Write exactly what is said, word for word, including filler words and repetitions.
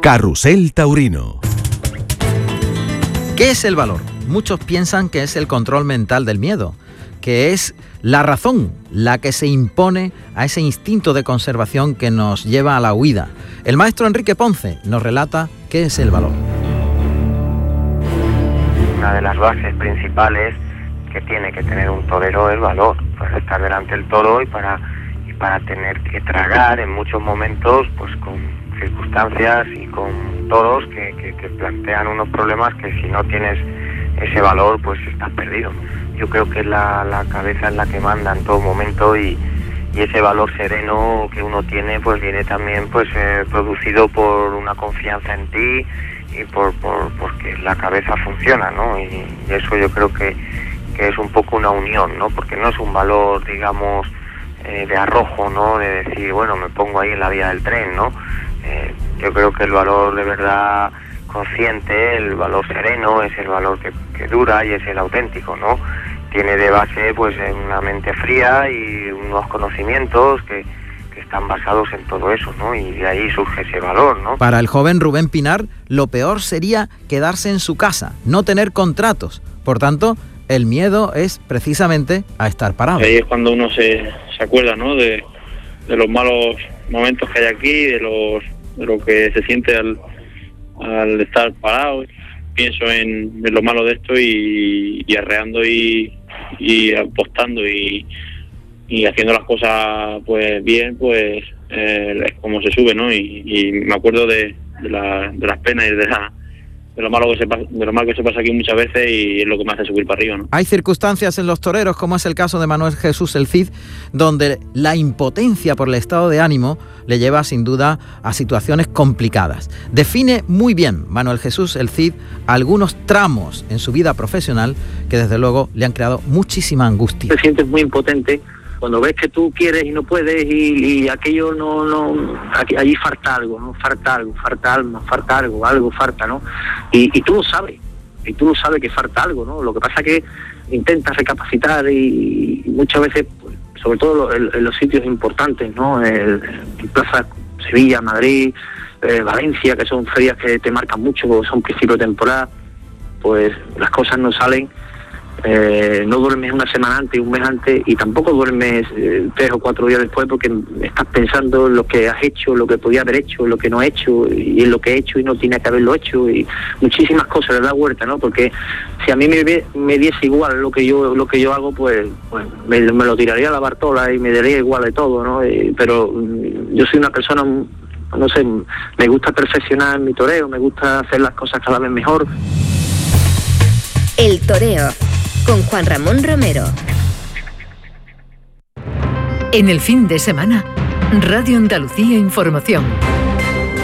Carrusel Taurino. ¿Qué es el valor? Muchos piensan que es el control mental del miedo, que es la razón la que se impone a ese instinto de conservación que nos lleva a la huida. El maestro Enrique Ponce nos relata qué es el valor. Una de las bases principales que tiene que tener un torero es valor, para estar delante del toro y para, y para tener que tragar en muchos momentos pues con circunstancias y con toros que, que, que plantean unos problemas que si no tienes ese valor pues estás perdido. Yo creo que la, la cabeza es la que manda en todo momento y, y ese valor sereno que uno tiene pues viene también pues eh, producido por una confianza en ti y por, por porque la cabeza funciona, ¿no? Y, y eso yo creo que, que es un poco una unión, ¿no? Porque no es un valor, digamos, eh, de arrojo, ¿no? De decir, bueno, me pongo ahí en la vía del tren, ¿no? Eh, yo creo que el valor de verdad consciente, el valor sereno, es el valor que, que dura y es el auténtico, ¿no? Tiene de base pues una mente fría y unos conocimientos que, que están basados en todo eso, ¿no? Y de ahí surge ese valor, ¿no? Para el joven Rubén Pinar, lo peor sería quedarse en su casa, no tener contratos. Por tanto, el miedo es precisamente a estar parado. Ahí es cuando uno se, se acuerda, ¿no? De, de los malos momentos que hay aquí, de los de lo que se siente al, al estar parado. Pienso en, en lo malo de esto y, y arreando y, y apostando y, y haciendo las cosas pues bien, pues eh, es como se sube, ¿no? Y, y me acuerdo de, de, la, de las penas y de la de lo malo que se pasa, de lo malo que se pasa aquí muchas veces y es lo que me hace subir para arriba, ¿no? Hay circunstancias en los toreros, como es el caso de Manuel Jesús el Cid, donde la impotencia por el estado de ánimo le lleva sin duda a situaciones complicadas. Define muy bien Manuel Jesús el Cid algunos tramos en su vida profesional que desde luego le han creado muchísima angustia. Te sientes muy impotente cuando ves que tú quieres y no puedes y, y aquello no, no, aquí, allí falta algo, ¿no? Falta algo, falta alma, falta algo, algo falta, ¿no? Y, y tú lo sabes, y tú lo sabes que falta algo, ¿no? Lo que pasa es que intentas recapacitar y, y muchas veces, pues, sobre todo en, en los sitios importantes, ¿no? El, en Plaza Sevilla, Madrid, eh, Valencia, que son ferias que te marcan mucho, porque son principios de temporada, pues las cosas no salen. Eh, no duermes una semana antes, un mes antes y tampoco duermes eh, tres o cuatro días después porque estás pensando en lo que has hecho, lo que podía haber hecho, lo que no he hecho y en lo que he hecho y no tiene que haberlo hecho y muchísimas cosas le da vuelta, ¿no? Porque si a mí me, me diese igual lo que yo lo que yo hago, pues, pues me, me lo tiraría a la Bartola y me daría igual de todo, ¿no? Eh, pero yo soy una persona, no sé, me gusta perfeccionar mi toreo, me gusta hacer las cosas cada vez mejor. El toreo con Juan Ramón Romero. En el fin de semana, Radio Andalucía Información.